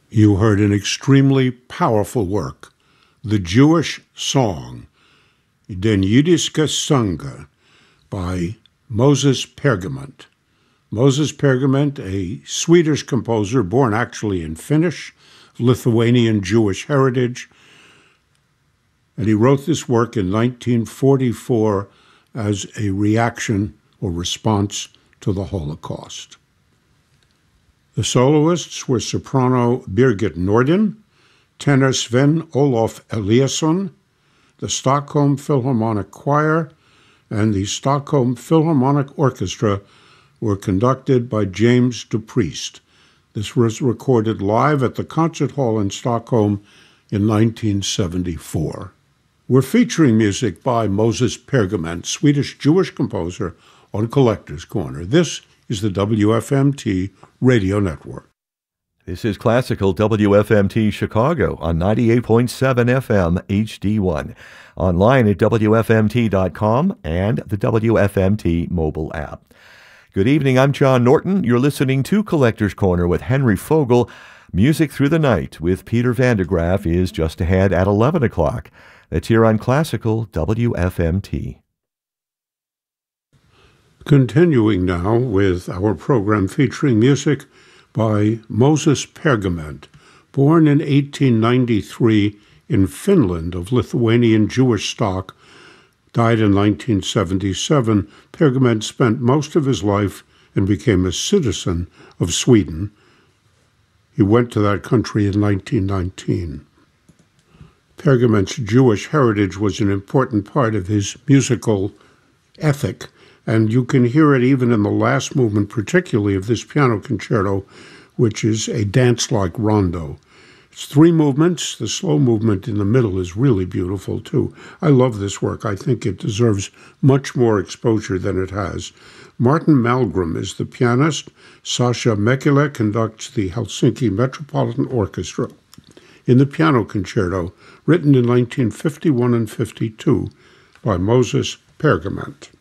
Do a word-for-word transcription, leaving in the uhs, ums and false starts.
You heard an extremely powerful work, the Jewish song, Den Jüdische Sange, by Moses Pergament. Moses Pergament, a Swedish composer born actually in Finnish, Lithuanian Jewish heritage, and he wrote this work in nineteen forty-four as a reaction or response to the Holocaust. The soloists were soprano Birgit Nordin, tenor Sven Olof Eliasson, the Stockholm Philharmonic Choir, and the Stockholm Philharmonic Orchestra were conducted by James DuPriest. This was recorded live at the Concert Hall in Stockholm in nineteen seventy-four. We're featuring music by Moses Pergament, Swedish Jewish composer, on Collector's Corner. This is the W F M T Radio Network. This is Classical W F M T Chicago on ninety-eight point seven F M H D one. Online at W F M T dot com and the W F M T mobile app. Good evening, I'm John Norton. You're listening to Collector's Corner with Henry Fogel. Music Through the Night with Peter Van de Graaff is just ahead at eleven o'clock. That's here on Classical W F M T. Continuing now with our program featuring music by Moses Pergament, born in eighteen ninety-three in Finland of Lithuanian Jewish stock, died in nineteen seventy-seven. Pergament spent most of his life and became a citizen of Sweden. He went to that country in nineteen nineteen. Pergament's Jewish heritage was an important part of his musical ethic, and you can hear it even in the last movement, particularly of this piano concerto, which is a dance-like rondo. It's three movements. The slow movement in the middle is really beautiful, too. I love this work. I think it deserves much more exposure than it has. Martin Malmgren is the pianist. Sasha Mekele conducts the Helsinki Metropolitan Orchestra in the piano concerto, written in nineteen fifty-one and fifty-two by Moses Pergament.